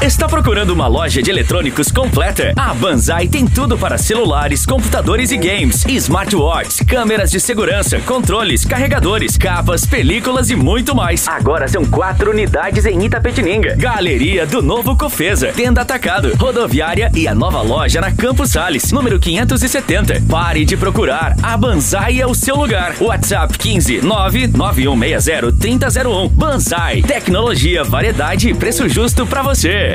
Está procurando uma loja de eletrônicos completa? A Banzai tem tudo para celulares, computadores e games, smartwatches, câmeras de segurança, controles, carregadores, capas, películas e muito mais. Agora são 4 unidades em Itapetininga. Galeria do Novo Cofesa, Tenda Atacado, Rodoviária e a nova loja na Campos Sales, número 570. Pare de procurar, a Banzai é o seu lugar. WhatsApp 15 99160 3001. Banzai, tecnologia, variedade e preço justo pra você.